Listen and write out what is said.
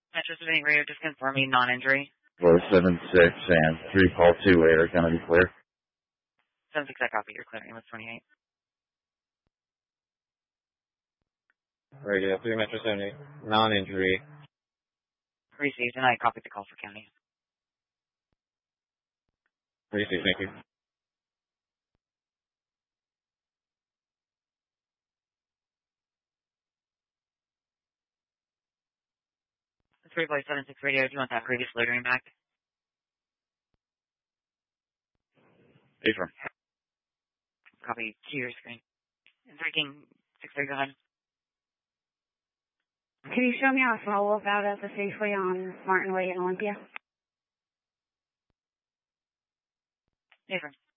Metro 78 radio, just confirming non-injury. 476 and 3 call 2 are going to be clear. 76, I copy. You're clearing with 28. Radio 3 Metro 78, non-injury. Received, and I copied the call for county. Received, thank you. 3.76 radio, do you want that previous loitering back? Affirm. Copy to your screen. 3 King 63, go ahead. Can you show me how to follow up out at the Safeway on Martin Way in Olympia? Affirm.